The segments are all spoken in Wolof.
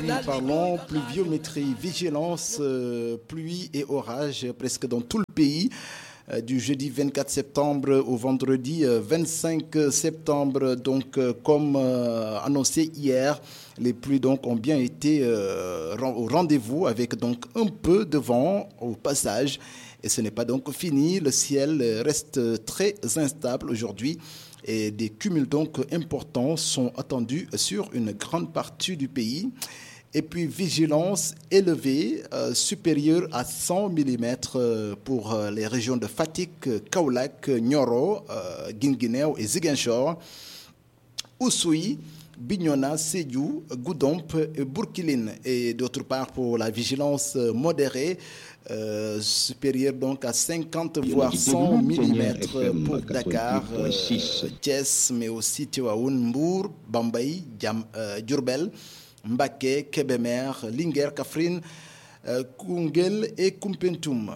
Parlons pluviométrie, vigilance, pluie et orage presque dans tout le pays. Du jeudi 24 septembre au vendredi 25 septembre. Donc, comme annoncé hier, les pluies donc ont bien été au rendez-vous avec donc un peu de vent au passage. Et ce n'est pas donc fini. Le ciel reste très instable aujourd'hui. Et des cumuls donc importants sont attendus sur une grande partie du pays. Et puis vigilance élevée, supérieure à 100 mm pour les régions de Fatick, Kaolack, Nioro, Guinguinéo et Ziguinchor, Oussouye, Bignona, Sédhiou, Goudomp et Bourkiline. Et d'autre part pour la vigilance modérée, supérieure donc à 50 voire 100 mm pour Dakar, Thiès, mais aussi Tivaoune, Mbour, Bambey, Diourbel, Mbacké, Kébémer, Linguère, Kaffrine, Koungheul et Koumpentoum.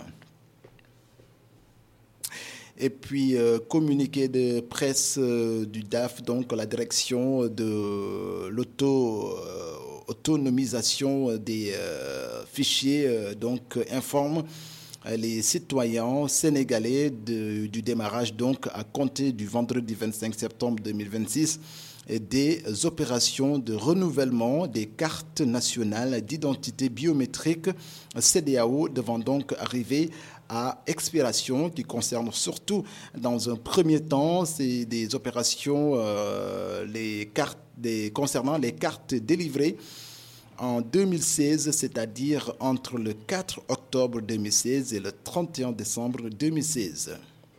Et puis, communiqué de presse du DAF, donc la direction de l'autonomisation des fichiers, donc informe les citoyens sénégalais du démarrage donc à compter du vendredi 25 septembre 2026 et des opérations de renouvellement des cartes nationales d'identité biométrique CEDEAO devant donc arriver à expiration qui concerne surtout dans un premier temps c'est des opérations concernant les cartes délivrées en 2016, c'est-à-dire entre le 4 octobre 2016 et le 31 décembre 2016.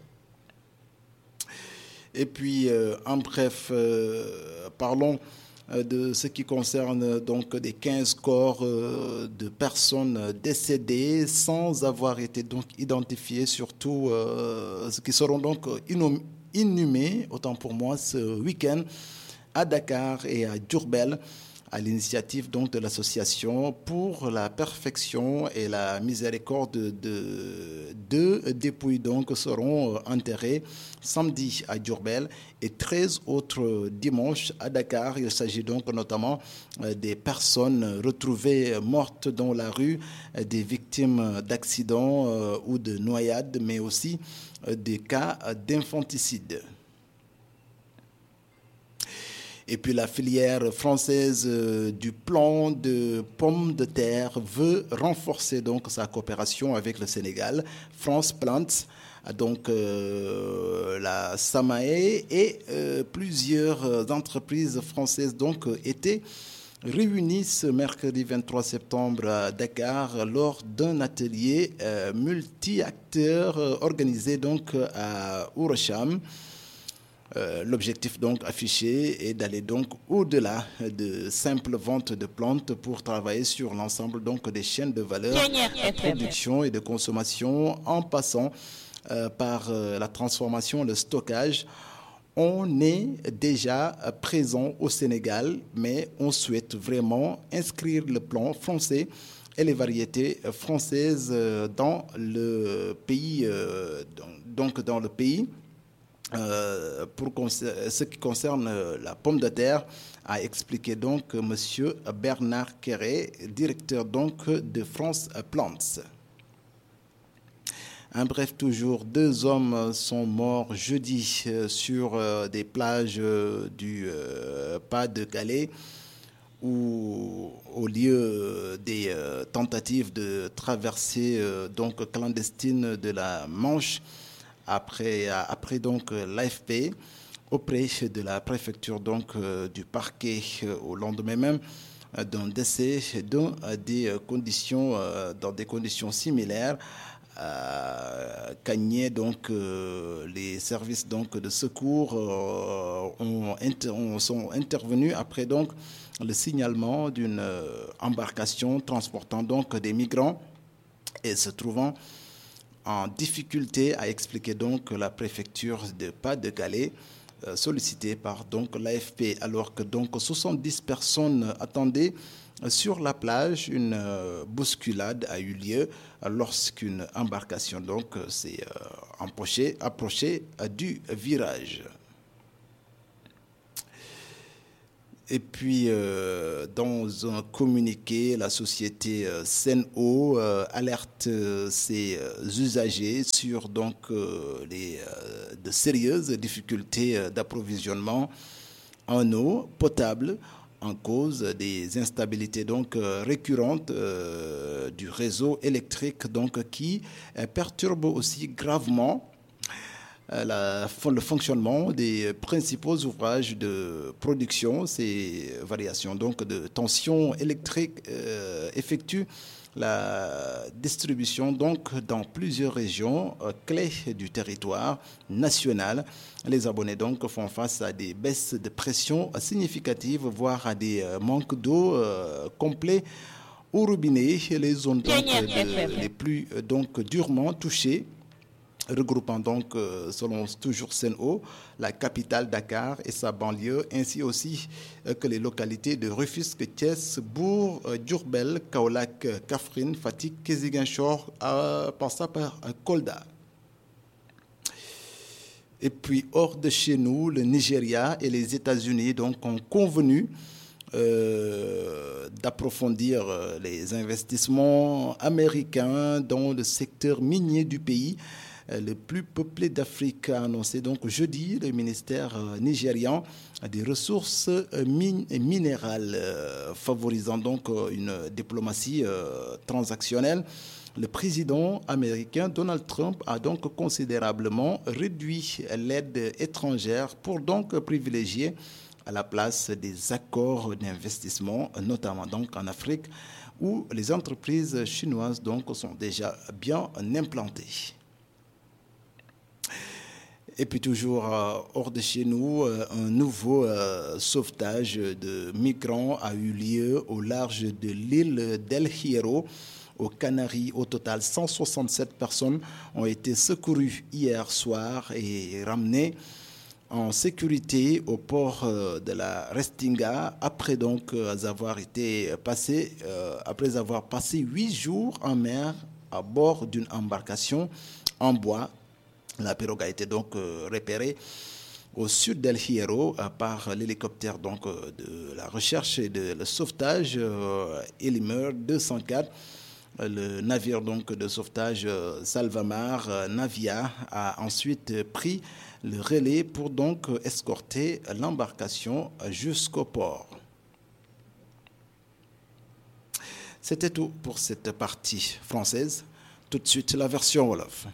Et puis, en bref, parlons de ce qui concerne donc des 15 corps de personnes décédées sans avoir été donc identifiées, surtout ce qui seront donc inhumés, autant pour moi, ce week-end à Dakar et à Diourbel, à l'initiative donc de l'association pour la perfection et la miséricorde de deux dépouilles donc seront enterrées samedi à Diourbel et 13 autres dimanches à Dakar. Il s'agit donc notamment des personnes retrouvées mortes dans la rue, des victimes d'accidents ou de noyades, mais aussi des cas d'infanticide. Et puis la filière française du plant de pommes de terre veut renforcer donc sa coopération avec le Sénégal. France Plants, donc la Samae et plusieurs entreprises françaises donc étaient réunies ce mercredi 23 septembre à Dakar lors d'un atelier multi-acteurs organisé donc à Ourocham. L'objectif donc affiché est d'aller donc au-delà de simples ventes de plantes pour travailler sur l'ensemble donc des chaînes de valeur, de production et de consommation en passant par la transformation, le stockage. On est déjà présent au Sénégal, mais on souhaite vraiment inscrire le plan français et les variétés françaises dans le pays, donc dans le pays. Pour ce qui concerne la pomme de terre, a expliqué donc M. Bernard Quéré, directeur donc de France Plants. En bref, toujours, 2 hommes sont morts jeudi sur des plages du Pas-de-Calais où, au lieu des tentatives de traversée donc clandestine de la Manche, après donc l'AFP, auprès de la préfecture donc du parquet au lendemain même d'un décès dans des conditions similaires. Cagné donc les services donc de secours sont intervenus après donc le signalement d'une embarcation transportant donc des migrants et se trouvant en difficulté, a expliqué donc la préfecture de Pas-de-Calais, sollicitée par donc l'AFP, alors que donc 70 personnes attendaient sur la plage. Une bousculade a eu lieu lorsqu'une embarcation donc s'est approchée du virage. Et puis, dans un communiqué, la société Sen'Eau alerte ses usagers sur donc de sérieuses difficultés d'approvisionnement en eau potable en cause des instabilités donc récurrentes du réseau électrique donc qui perturbent aussi gravement le fonctionnement des principaux ouvrages de production. Ces variations donc de tension électrique effectuent la distribution donc dans plusieurs régions clés du territoire national. Les abonnés donc font face à des baisses de pression significatives, voire à des manques d'eau complets au robinet. Les zones donc, les plus donc durement touchées, regroupant donc, selon toujours Sen'Eau, la capitale Dakar et sa banlieue, ainsi aussi que les localités de Rufisque, Thiès, Bour, Diourbel, Kaolack, Kaffrine, Fatick, Ziguinchor, passant par Kolda. Et puis, hors de chez nous, le Nigeria et les États-Unis donc, ont convenu d'approfondir les investissements américains dans le secteur minier du pays, le plus peuplé d'Afrique, a annoncé donc jeudi le ministère nigérian des ressources minérales, favorisant donc une diplomatie transactionnelle. Le président américain Donald Trump a donc considérablement réduit l'aide étrangère pour donc privilégier à la place des accords d'investissement, notamment donc en Afrique, où les entreprises chinoises donc sont déjà bien implantées. Et puis toujours hors de chez nous, un nouveau sauvetage de migrants a eu lieu au large de l'île d'El Hierro, aux Canaries. Au total, 167 personnes ont été secourues hier soir et ramenées en sécurité au port de la Restinga après donc avoir passé 8 jours en mer à bord d'une embarcation en bois. La pirogue a été donc repérée au sud d'El Hierro par l'hélicoptère donc de la recherche et de le sauvetage Elimer 204. Le navire donc de sauvetage Salvamar Navia a ensuite pris le relais pour donc escorter l'embarcation jusqu'au port. C'était tout pour cette partie française. Tout de suite la version Wolof.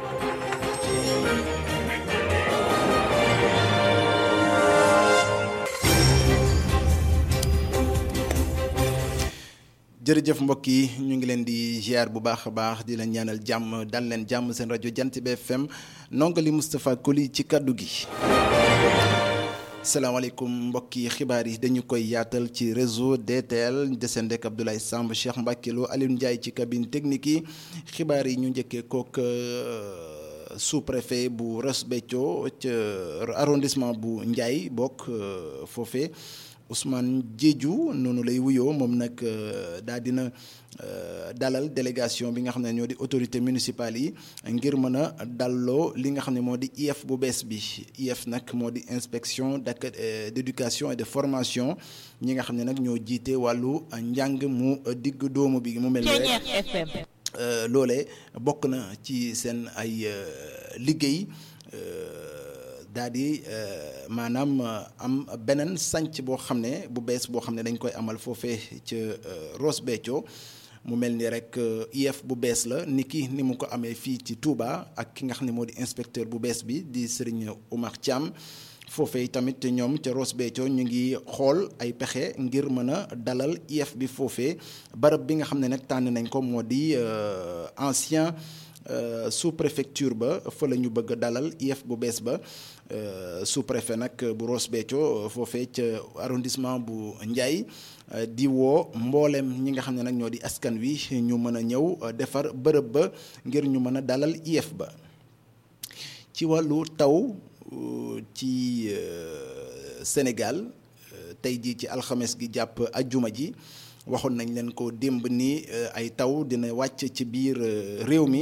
jërëjëf mbokk yi ñu ngi leen di ziar bu baax a baax di leen ñaanal jàmm dal leen jàmm seen rajo Jant bi FM nongali Moustapha Koli ci kaddu gi. salaamaaleykum mbokki xibaar yi dañu koy yaatal ci réseau DTL desendek Abdoulaye Samb Cheikh Mbacke Lo Alioune Ndiaye ci cabine technique yi xibaar yi ñu njëkkee kook sous-préfet bu Ross Béthio ca arrondissement bu Ndiaye bokk foofee Ousmane Diédhiou noonu lay wuyoo moom nag daa dina dalal délégation bi nga xam ne ñoo di autorité municipale yi ngir mën a dalloo li nga xam ne moo di IEF bu bees bi. IEF nag moo di inspection d'éducation et de formation ñi nga xam ne nag ñoo jiite wàllu njàng mu digg doomu bi mu mel ne loolee bokk na ci seen ay liggéey daal di maanaam am beneen sànc boo xam ne bu bees boo xam ne dañ koy amal foofee ca Ross Béthio mu mel ni rek IEF bu bees la ni mu ko amee fii ci Touba ak ki nga xam ne moo di inspecteur bu bees bi di Serigne Oumar Thiam foofee tamit ñoom ca Ross Béthio ñu ngi xool ay pexe ngir mën a dalal IEF bi foofee barab bi nga xam ne nag tànn nañ ko moo di ancien sous-préfecture ba fa la ñu bëgg dalal IEF bu bees ba sous-préfet nag bu Ross Béthio foofee ca arrondissement bu Ndiaye di woo mboolem ñi nga xam ne nag ñoo di askan wi ñu mën a ñëw defar bërëb ba ngir ñu mën a dalal IEF ba. ci wàllu taw ci Sénégal tey jii ci alxames gi jàpp ajjuma ji waxoon nañ leen ko démb ni ay taw dina wàcc ci biir réew mi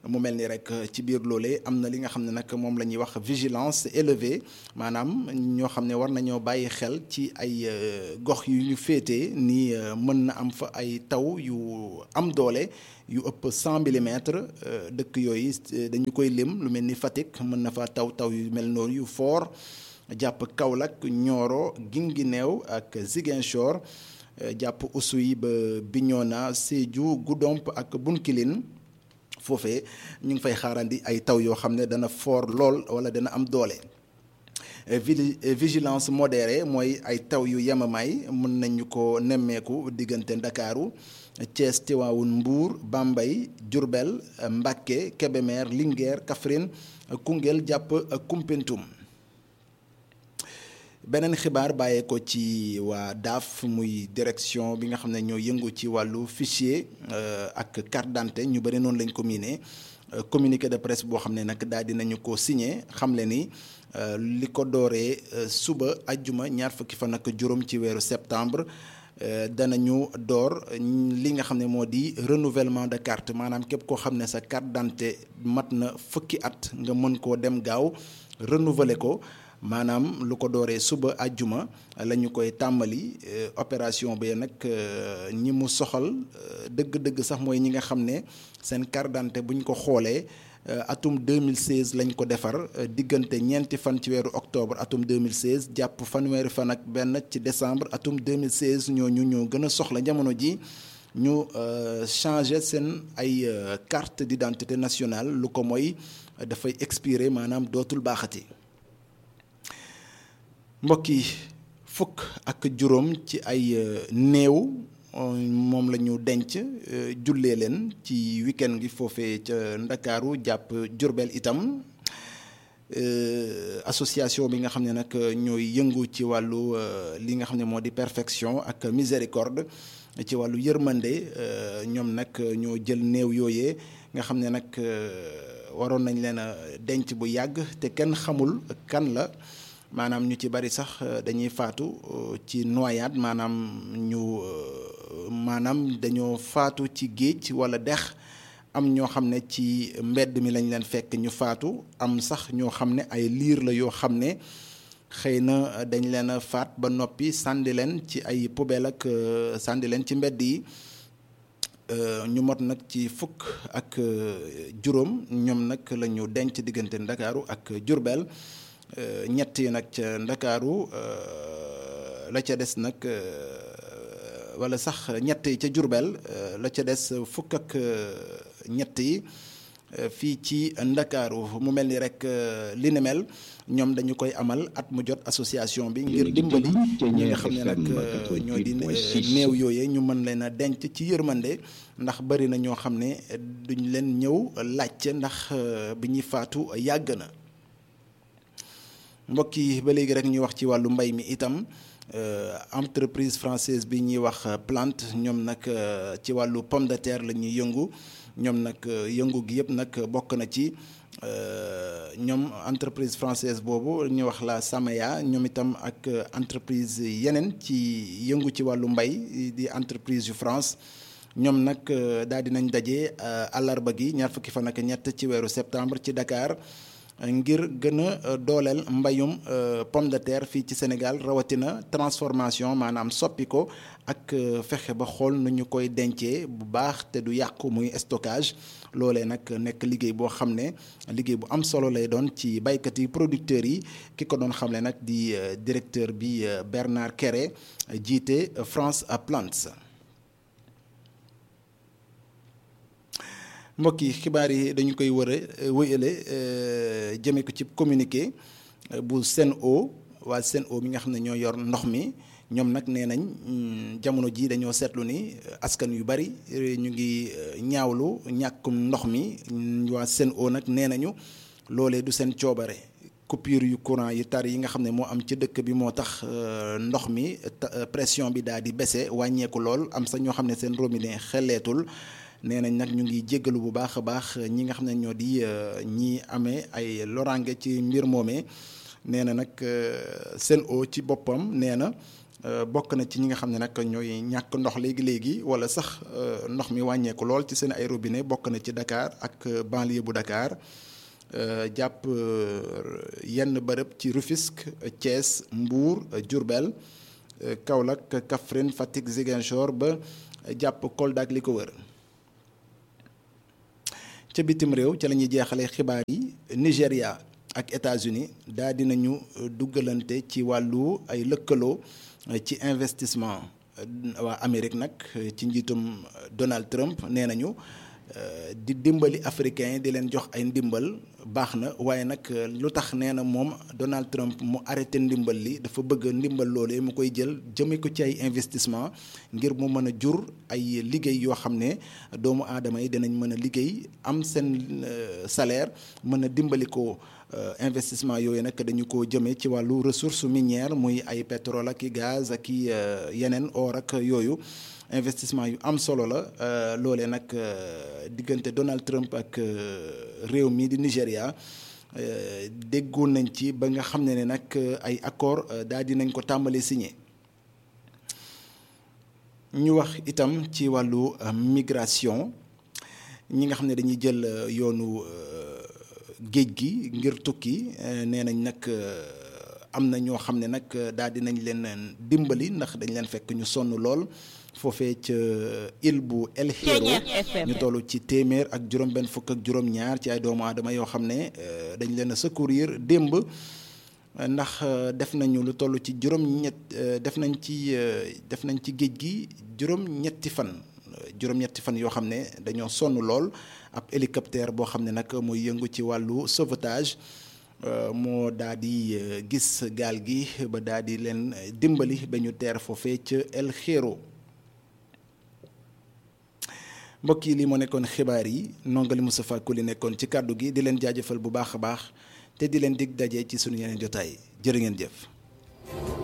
mu mel ni rek ci biir loolee am na li nga xam ne nag moom la ñuy wax vigilance élevée maanaam ñoo xam ne war nañoo bàyyi xel ci ay gox yu ñu féetee ni mën na am fa ay taw yu am doole yu ëpp 100 millimètres dëkk yooyu dañu koy lim lu mel ni Fatick mën na fa taw yu mel noonu yu fort jàpp Kaolack Nioro Guinguinéo ak Ziguinchor jàpp Oussouye ba Bignona Sédhiou Goudomp ak Bounkiling foofee ñu ngi fay xaarandi ay taw yoo xam ne dana fort lool wala dana am doole. Vigilance modérée mooy ay taw yu yemamaay mën nañu ko nemmeeku diggante Ndakaaru Thiès Tivaouane Mbour Bambey Diourbel Mbacké Kébémer Linguère Kaffrine Koungheul jàpp Koumpentoum. beneen xibaar bàyyee ko ci waa DAF muy direction bi nga xam ne ñoo yëngu ci wàllu fichier ak carte d'identité ñu bëri noonu lañ ko miinee communiqué de presse boo xam ne nag daal dinañu ko signé xamle ni li ko dooree suba ajjuma ñaar fukki fan ak juróom ci weeru septembre danañu door li nga xam ne moo di renouvellement de carte maanaam képp koo xam ne sa carte d'identité mat na fukki at nga mën koo dem gaaw renouveler ko maanaam lu ko dooree suba àjjuma la ñu koy tàmbali opération bi nag ñi mu soxal dëgg-dëgg sax mooy ñi nga xam ne seen carte d'identité bu ñu ko xoolee atum 2016 lañ ko defar diggante ñeenti fan ci weeru octobre atum 2016 jàpp fanweeri fan ak benn ci décembre atum 2016 ñooñu ñoo gën a soxla jamono ji ñu changer seen ay carte d'identité nationale lu ko mooy dafay expirer maanaam dootul baaxati. mbokk yi fukk ak juróom ci ay néew moom la ñu denc jullee leen ci week-end gi foofee ca Ndakaaru jàpp Jurbel itam association bi nga xam ne nag ñooy yëngu ci wàllu li nga xam ne moo di perfection ak miséricorde ci wàllu yërmande ñoom nag ñoo jël néew yooyee nga xam ne nag waroon nañ leen a denc bu yàgg te kenn xamul kan la maanaam ñu ci bari sax dañuy faatu ci noyade maanaam dañoo faatu ci géej wala dex am ñoo xam ne ci mbedd mi lañ leen fekk ñu faatu am sax ñoo xam ne ay liir la yoo xam ne xëy na dañ leen a faat ba noppi sànni leen ci ay poubelle ak sànni leen ci mbedd yi ñu mot nag ci fukk ak juróom ñoom nag la ñu denc diggante Ndakaaru ak Jurbel ñett yi nag ca Ndakaaru la ca des nag wala sax ñett yi ca Jurbel la ca des fukk ak ñett yi fii ci Ndakaaru mu mel ni rek li ni mel ñoom dañu koy amal at mu jot association bi ngir dimbali ñi nga xam ne nag ñoo di néew yooyee ñu mën leen a denc ci yërmande ndax bari na ñoo xam ne duñ leen ñëw laajte ndax bi ñuy faatu yàgg na. mbokk yi ba léegi rek ñuy wax ci wàllu mbay mi itam entreprise française bi ñuy wax Plante ñoom nag ci wàllu pomme de terre la ñuy yëngu ñoom nag yëngu gi yëpp nag bokk na ci ñoom entreprise française boobu ñuy wax la Samaya ñoom itam ak entreprise yeneen ci yëngu ci wàllu mbay di entreprise yu France ñoom nag daal dinañ daje àllarba gi ñaar fukki fan ak ñett ci weeru septembre ci Dakar ngir gën a dooleel mbayum pomme de terre fii ci Sénégal rawatina transformation maanaam soppi ko ak fexe ba xool nu ñu koy dencee bu baax te du yàqu muy stockage loolee nag nekk liggéey boo xam ne liggéey bu am solo lay doon ci baykat yi producteurs yi ki ko doon xamle nag di directeur bi Bernard Kéré jiite France Plants. mbokk yi xibaar yi dañu koy wëyale jëme ko ci communiqué bu Sen'Eau waa Sen'Eau mi nga xam ne ñoo yor ndox mi ñoom nag nee nañ jamono ji dañoo seetlu ni askan yu bari ñu ngi ñaawlu ñàkkum ndox mi waa Sen'Eau nag nee nañu loolee du seen coobare coupure yu courant yu tar yi nga xam ne moo am ci dëkk bi moo tax ndox mi pression bi daal di baissé wàññeeku lool am sax ñoo xam ne seen robinet xelleetul nee nañ nag ñu ngi jéggalu bu baax a baax ñi nga xam ne ñoo di ñi amee ay loraange ci mbir moomee nee na nag Sen'Eau ci boppam nee na bokk na ci ñi nga xam ne nag ñooy ñàkk ndox léegi wala sax ndox mi wàññeeku lool ci seen ay robinet bokk na ci Dakar ak banlieue bu Dakar jàpp yenn bërëb ci Rufisque Thiès Mbour Diourbel Kaolack Kaffrine Fatick Ziguinchor ba jàpp Kolda ak li ko wër. ca bitim réew ca la ñuy jeexalee xibaar yi Nigéria ak États-Unis daal dinañu duggalante ci wàllu ay lëkkaloo ci investissement waa Amérique nag ci njiitum Donald Trump nee nañu di dimbali africain di leen jox ay ndimbal baax na waaye nag lu tax nee na moom Donald Trump mu arrêté ndimbal li dafa bëgg ndimbal loolee mu koy jël jëme ko ci ay investissement ngir mu mën a jur ay liggéey yoo xam ne doomu aadama yi dinañ mën a liggéey am seen salaire mën a dimbali ko. Investissement yooyu nag dañu ko jëmee ci wàllu ressource minière muy ay pétrole ak i gaz ak i yeneen or ak yooyu investissement yu am solo la loolee nag diggante Donald Trump ak réew mi di Nigéria déggoon nañ ci ba nga xam ne nag ay accord daal di nañ ko tàmbali signé. ñu wax itam ci wàllu migration ñi nga xam ne dañuy jël yoonu géej gi ngir tukki nee nañ nag am na ñoo xam ne nag daal dinañ leen dimbali ndax dañ leen fekk ñu sonn lool foofee ca île bu El Hierro ñu toll ci téeméer ak juróom-benn fukk ak juróom-ñaar ci ay doomu aadama yoo xam ne dañ leen a secourir démb ndax def nañu lu toll ci def nañ ci géej gi juróom-ñetti fan yoo xam ne dañoo sonn lool ab hélicoptère boo xam ne nag mooy yëngu ci wàllu sauvetage moo daal di gis gaal gi ba daal di leen dimbali ba ñu teer foofee ca El Hierro. mbokk yi lii moo nekkoon xibaar yi nongali Moustapha Koli nekkoon ci kàddu gi di leen jaajëfal bu baax a baax te di leen dig daje ci sunu yeneen jotaay jërë ngeen jëf.